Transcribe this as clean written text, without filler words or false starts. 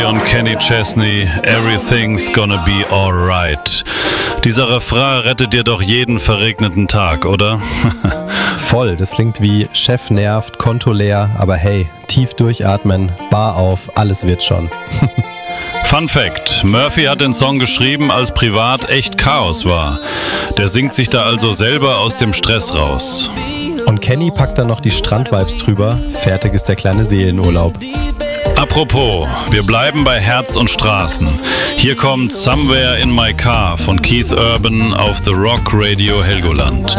und Kenny Chesney, Everything's Gonna Be Alright. Dieser Refrain rettet dir doch jeden verregneten Tag, oder? Voll, das klingt wie Chef nervt, Konto leer, aber hey, tief durchatmen, Bar auf, alles wird schon. Fun Fact: Murphy hat den Song geschrieben, als privat echt Chaos war. Der singt sich da also selber aus dem Stress raus. Und Kenny packt dann noch die Strandvibes drüber, fertig ist der kleine Seelenurlaub. Apropos, wir bleiben bei Herz und Straßen. Hier kommt Somewhere in My Car von Keith Urban auf The Rock Radio Helgoland.